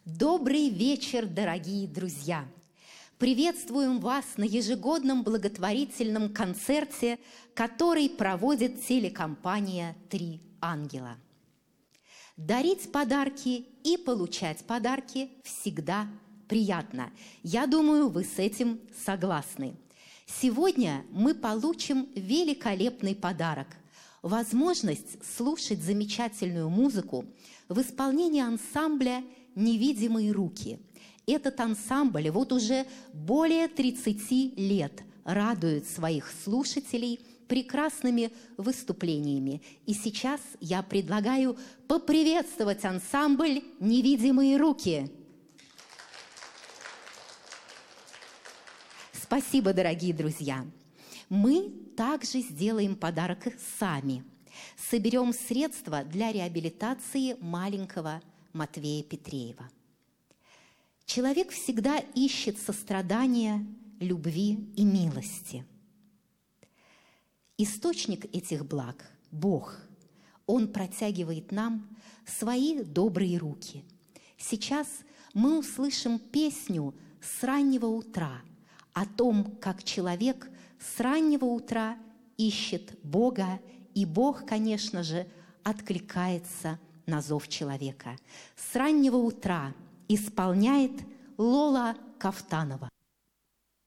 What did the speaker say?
Добрый вечер, дорогие друзья! Приветствуем вас на ежегодном благотворительном концерте, который проводит телекомпания «Три ангела». Дарить подарки и получать подарки всегда приятно. Я думаю, вы с этим согласны. Сегодня мы получим великолепный подарок – возможность слушать замечательную музыку в исполнении ансамбля «Невидимые руки». Этот ансамбль вот уже более 30 лет радует своих слушателей прекрасными выступлениями. И сейчас я предлагаю поприветствовать ансамбль «Невидимые руки». Спасибо, дорогие друзья! Мы также сделаем подарок сами. Соберем средства для реабилитации маленького Матвея Петреева. Человек всегда ищет сострадания, любви и милости. Источник этих благ – Бог. Он протягивает нам свои добрые руки. Сейчас мы услышим песню «С раннего утра» о том, как человек с раннего утра ищет Бога, и Бог, конечно же, откликается на зов человека. С раннего утра исполняет Лола Кафтанова.